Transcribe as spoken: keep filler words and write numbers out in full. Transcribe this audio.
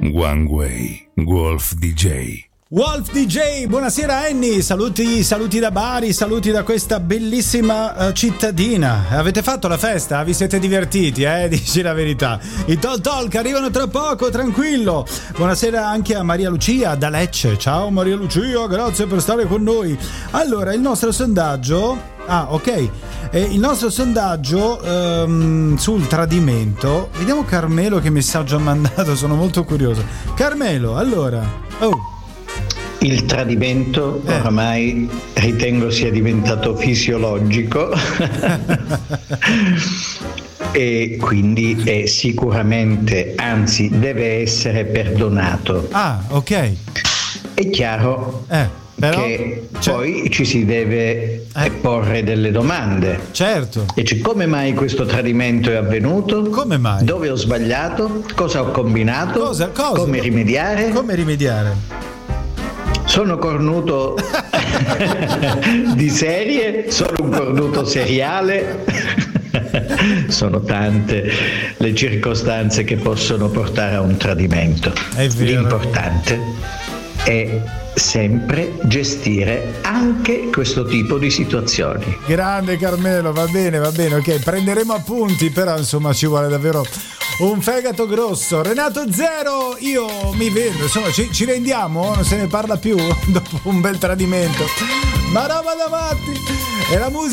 One Way, Wolf D J. Wolf D J, buonasera Annie, saluti, saluti da Bari, saluti da questa bellissima uh, cittadina. Avete fatto la festa? Vi siete divertiti, eh? Dici la verità. I Tol Talk arrivano tra poco, tranquillo. Buonasera anche a Maria Lucia da Lecce. Ciao Maria Lucia, grazie per stare con noi. Allora, il nostro sondaggio... Ah, ok. Eh, il nostro sondaggio um, sul tradimento. Vediamo Carmelo che messaggio ha mandato, sono molto curioso. Carmelo, allora... Oh... Il tradimento eh. oramai ritengo sia diventato fisiologico e quindi è sicuramente, anzi deve essere perdonato. Ah, ok. È chiaro eh, però, che cioè, poi ci si deve eh. porre delle domande. Certo. E cioè, come mai questo tradimento è avvenuto? Come mai? Dove ho sbagliato? Cosa ho combinato? Cosa, cosa? Come rimediare? Come rimediare? Sono cornuto di serie, sono un cornuto seriale. Sono tante le circostanze che possono portare a un tradimento. È vero. L'importante è sempre gestire anche questo tipo di situazioni. Grande Carmelo, va bene, va bene, ok, prenderemo appunti, però insomma ci vuole davvero un fegato grosso. Renato Zero, io mi vendo, insomma ci, ci vendiamo, non se ne parla più dopo un bel tradimento, ma roba davanti. E la musica